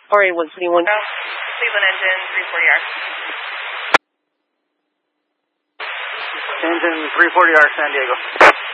Alright, 121. Cleveland engine 340R. Engine 340R, San Diego.